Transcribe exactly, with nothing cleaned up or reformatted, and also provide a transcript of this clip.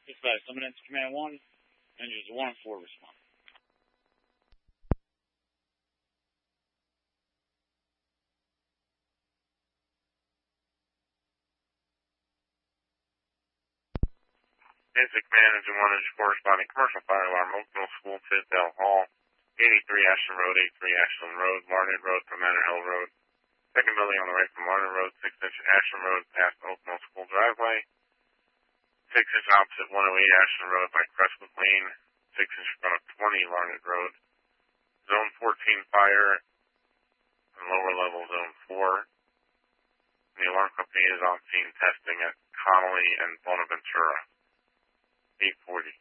Dispatch, Limited to Command one, engines one and four respond. Basic Command, engine one, engine four responding. Commercial fire alarm, Oakville School, Tisdale Hall, eighty-three Ashland Road, eighty-three Ashland Road, Larned Road from Manor Hill Road. Second building on the right from Larned Road, six inch Ashland Road past Oakville School driveway. six inch opposite one oh eight Ashland Road by Crestwood Lane. six inch in front of twenty Larned Road. Zone fourteen fire and lower level zone four. The alarm company is on scene testing at Connolly and Bonaventura. eight forty.